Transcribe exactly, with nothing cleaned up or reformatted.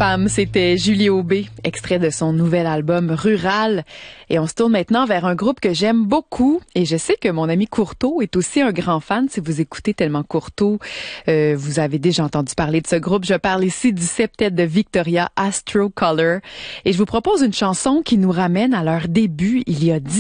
femme, c'était Julie Aubé, extrait de son nouvel album Rural. Et on se tourne maintenant vers un groupe que j'aime beaucoup. Et je sais que mon ami Courteau est aussi un grand fan. Si vous écoutez tellement Courteau, euh, vous avez déjà entendu parler de ce groupe. Je parle ici du septet de Victoria, Astro Color. Et je vous propose une chanson qui nous ramène à leur début il y a dix